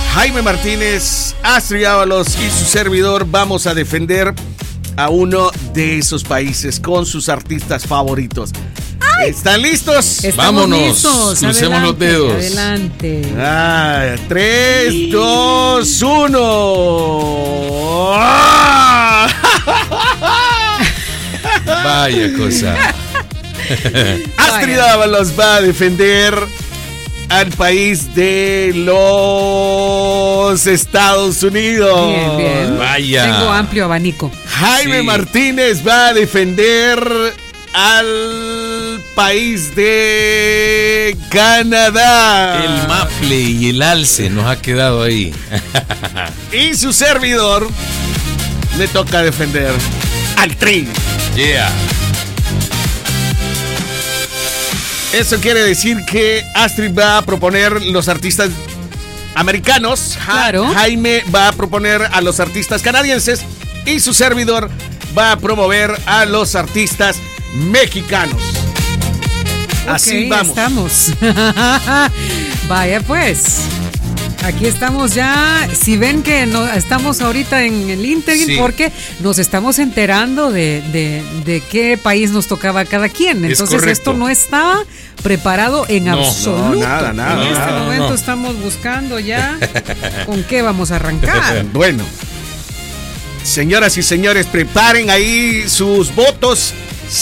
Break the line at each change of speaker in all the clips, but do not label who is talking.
Jaime Martínez, Astrid Ábalos y su servidor vamos a defender a uno de esos países con sus artistas favoritos. ¡Ay! ¿Están listos?
Vámonos.
Listos.
Crucemos los dedos.
Adelante.
3, 2, 1.
Vaya cosa.
Astrid Ábalos va a defender al país de los Estados Unidos.
Bien, bien.
Vaya.
Tengo amplio abanico.
Jaime Martínez va a defender al país de Canadá.
El maple y el alce nos ha quedado ahí.
Y su servidor le toca defender al Tri.
Yeah.
Eso quiere decir que Astrid va a proponer los artistas americanos.
Claro.
Jaime va a proponer a los artistas canadienses. Y su servidor va a promover a los artistas mexicanos. Así vamos.
Estamos. Vaya pues. Aquí estamos ya. Si ven que no, estamos ahorita en el ínterin, sí, porque nos estamos enterando de qué país nos tocaba cada quien. Entonces esto no estaba preparado en absoluto.
No, nada.
En este momento estamos buscando ya con qué vamos a arrancar.
Bueno, señoras y señores, preparen ahí sus votos.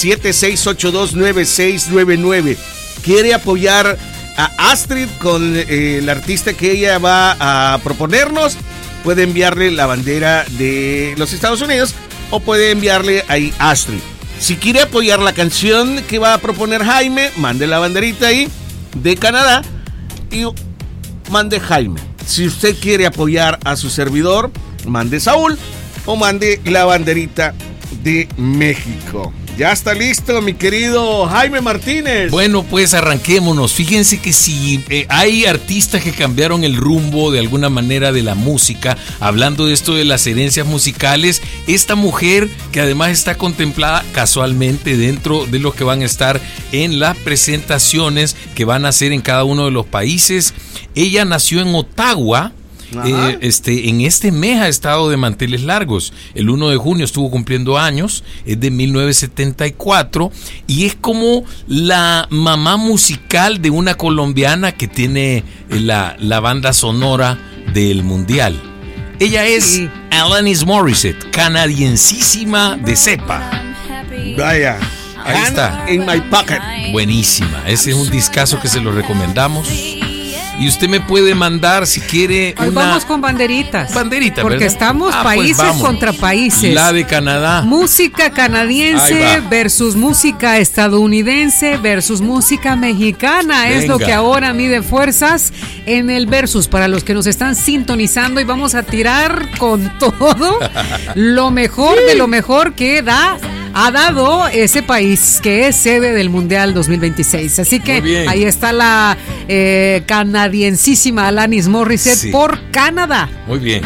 76829699. ¿Quiere apoyar a Astrid con el artista que ella va a proponernos? Puede enviarle la bandera de los Estados Unidos o puede enviarle ahí Astrid. Si quiere apoyar la canción que va a proponer Jaime, mande la banderita ahí de Canadá y mande Jaime. Si usted quiere apoyar a su servidor, mande Saúl o mande la banderita de México. Ya está listo, mi querido Jaime Martínez.
Bueno, pues arranquémonos. Fíjense que si hay artistas que cambiaron el rumbo de alguna manera de la música, hablando de esto de las herencias musicales, esta mujer que además está contemplada casualmente dentro de los que van a estar en las presentaciones que van a hacer en cada uno de los países. Ella nació en Ottawa. En este mes ha estado de manteles largos. El 1 de junio estuvo cumpliendo años. Es de 1974 y es como la mamá musical de una colombiana que tiene la banda sonora del mundial. Ella es Alanis Morissette, canadiensísima de cepa.
Vaya,
ahí está.
In My Pocket.
Buenísima. Ese es un discazo que se lo recomendamos. Y usted me puede mandar, si quiere,
vamos con banderitas.
Banderita,
porque
¿verdad?
estamos países contra países.
La de Canadá.
Música canadiense versus música estadounidense versus música mexicana. Venga. Es lo que ahora mide fuerzas en el versus. Para los que nos están sintonizando, y vamos a tirar con todo lo mejor de lo mejor que ha dado ese país que es sede del Mundial 2026. Así que ahí está la canadiensísima Alanis Morissette por Canadá.
Muy bien.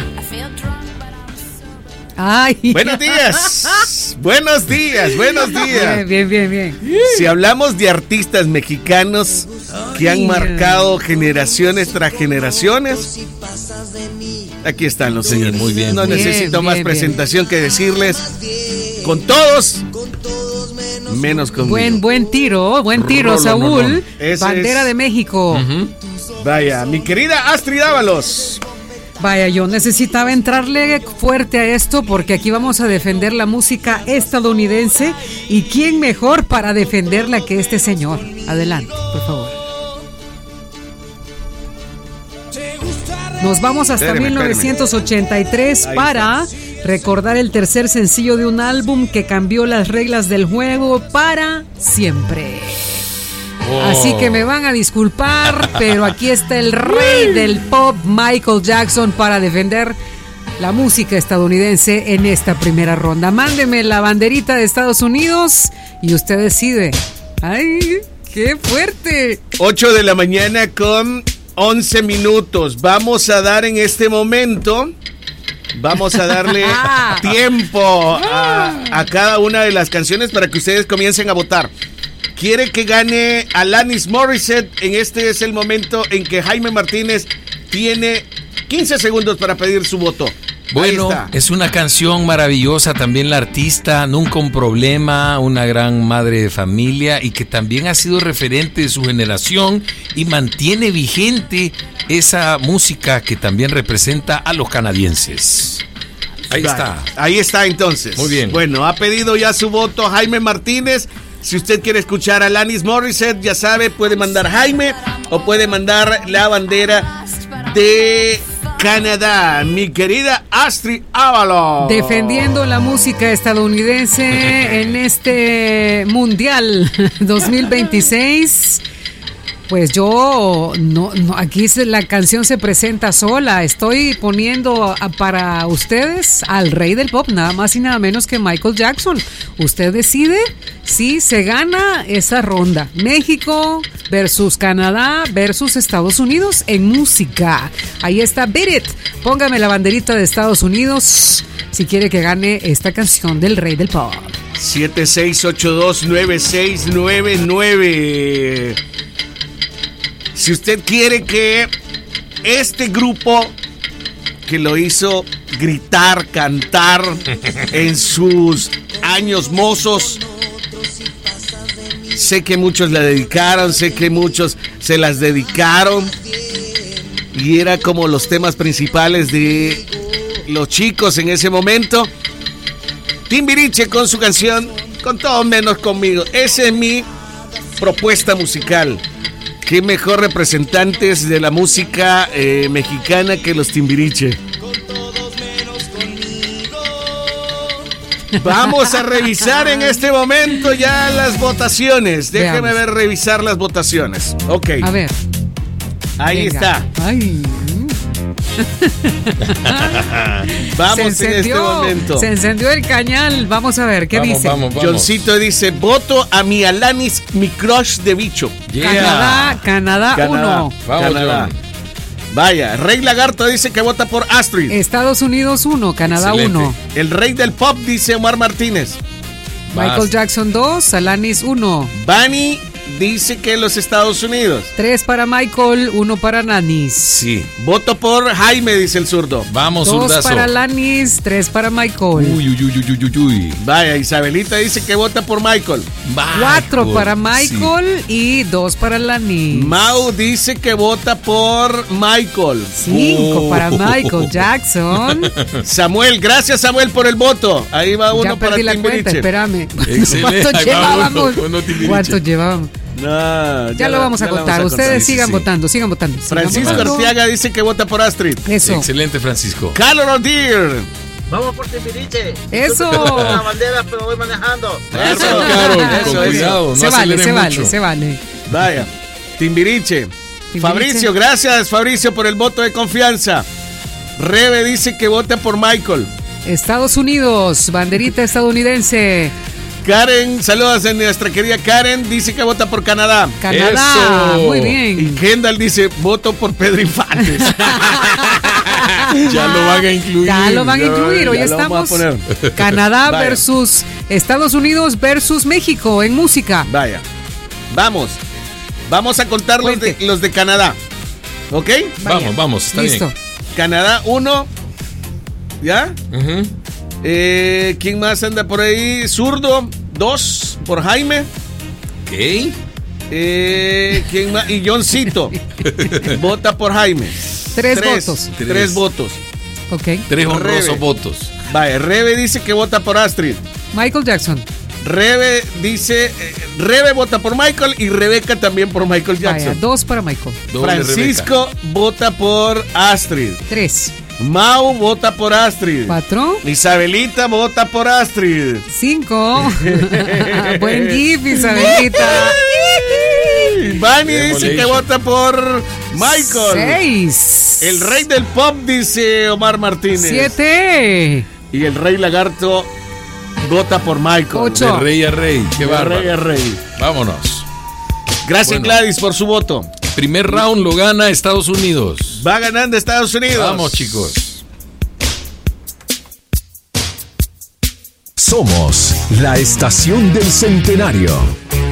Ay.
Buenos días. Buenos días.
Bien.
Si hablamos de artistas mexicanos que han marcado generaciones tras generaciones, aquí están los señores.
Muy bien.
No necesito más presentación que decirles. Con todos, menos conmigo.
Buen tiro, Saúl. Bandera de México.
Vaya, mi querida Astrid Ábalos.
Vaya, yo necesitaba entrarle fuerte a esto porque aquí vamos a defender la música estadounidense. ¿Y quién mejor para defenderla que este señor? Adelante, por favor. Nos vamos hasta 1983 para recordar el tercer sencillo de un álbum que cambió las reglas del juego para siempre. Así que me van a disculpar, pero aquí está el rey del pop, Michael Jackson, para defender la música estadounidense en esta primera ronda. Mándeme la banderita de Estados Unidos y usted decide. ¡Ay, qué fuerte!
8 de la mañana con 11 minutos. Vamos a dar en este momento... Vamos a darle tiempo a cada una de las canciones para que ustedes comiencen a votar. ¿Quiere que gane Alanis Morissette? En este es el momento en que Jaime Martínez tiene 15 segundos para pedir su voto.
Bueno, es una canción maravillosa, también la artista, nunca un problema, una gran madre de familia y que también ha sido referente de su generación y mantiene vigente esa música que también representa a los canadienses. Ahí está.
Ahí está entonces.
Muy bien.
Bueno, ha pedido ya su voto Jaime Martínez. Si usted quiere escuchar a Alanis Morissette, ya sabe, puede mandar Jaime o puede mandar la bandera de Canadá, mi querida Astrid Ábalos.
Defendiendo la música estadounidense en este Mundial 2026. Pues yo, no, aquí la canción se presenta sola. Estoy poniendo para ustedes al rey del pop, nada más y nada menos que Michael Jackson. Usted decide si se gana esa ronda. México versus Canadá versus Estados Unidos en música. Ahí está, Beat It. Póngame la banderita de Estados Unidos si quiere que gane esta canción del rey del pop.
76829699. Si usted quiere que este grupo que lo hizo gritar, cantar en sus años mozos, sé que muchos la dedicaron, sé que muchos se las dedicaron y era como los temas principales de los chicos en ese momento. Timbiriche con su canción Con Todo Menos Conmigo. Esa es mi propuesta musical. Qué mejor representantes de la música mexicana que los Timbiriche. Vamos a revisar en este momento ya las votaciones. Déjeme revisar las votaciones. Ok.
A ver.
Ahí está.
Ay.
Vamos en este momento.
Se encendió el cañal. Vamos a ver, ¿qué dice?
Vamos.
Johncito dice, voto a mi Alanis, mi crush de bicho.
Yeah. Canadá 1.
Vamos,
Canadá.
John.
Vaya, Rey Lagarto dice que vota por Astrid.
Estados Unidos 1, Canadá 1.
El rey del pop dice Omar Martínez.
Michael Jackson 2, Alanis 1.
Bunny dice que los Estados Unidos.
3 para Michael, 1 para Alanis.
Sí.
Voto por Jaime, dice el zurdo.
Vamos,
2
zurdazo.
para Alanis, 3 para Michael.
Uy.
Vaya, Isabelita dice que vota por Michael.
4 para Michael y 2 para Alanis.
Mau dice que vota por Michael.
5 para Michael Jackson.
Samuel, gracias Samuel por el voto. Ahí va uno
Ya
para
perdí la cuenta,
Timbiriche.
espérame.
Excelente.
¿Cuántos llevábamos?
Timbiriche.
¿Cuántos llevábamos?
No,
Ya lo vamos a contar. Ustedes sigan votando, sigan votando.
Francisco
votando.
Arteaga dice que vota por Astrid.
Eso.
Excelente, Francisco.
Carlos Rodir.
Vamos por Timbiriche.
Eso.
La bandera, pero voy manejando.
Carol, con cuidado, no
Se vale,
acelere
se vale,
mucho.
se vale.
Vaya, Timbiriche. Fabricio, gracias Fabricio por el voto de confianza. Rebe dice que vota por Michael.
Estados Unidos, banderita estadounidense.
Karen, saludos a nuestra querida Karen, dice que vota por Canadá.
Canadá,
Eso.
muy
Y
bien.
Kendall dice, voto por Pedro Infantes.
Ya lo van a incluir.
Ya lo van a incluir. Hoy
Ya lo vamos
estamos
a poner.
Canadá
Vaya.
versus Estados Unidos versus México en música.
Vaya, vamos a contar los de Canadá. ¿Ok?
Vaya.
Vamos, está
Listo.
bien.
Canadá 1. ¿Ya?
Ujú.
¿Quién más anda por ahí? Zurdo 2 por Jaime.
Ok.
¿Quién más? Y Johncito vota por Jaime.
3 votos.
3 votos.
Ok.
3 honrosos
Rebe.
votos.
Vaya, Rebe dice que vota por Astrid.
Michael Jackson.
Rebe dice, Rebe vota por Michael y Rebeca también por Michael Jackson.
Vaya, 2 para Michael.
Doble
Francisco vota por Astrid.
3.
Mau vota por Astrid.
4.
Isabelita vota por Astrid.
5. Buen GIF, Isabelita.
Bunny dice que vota por Michael.
6.
El rey del pop dice Omar Martínez.
7.
Y el rey lagarto vota por Michael.
8.
De rey a rey. Qué
De
bárbaro.
rey a rey.
Vámonos.
Gracias,
Bueno.
Gladys, por su voto.
Primer round lo gana Estados Unidos.
Va ganando Estados Unidos.
Vamos, chicos.
Somos la estación del centenario.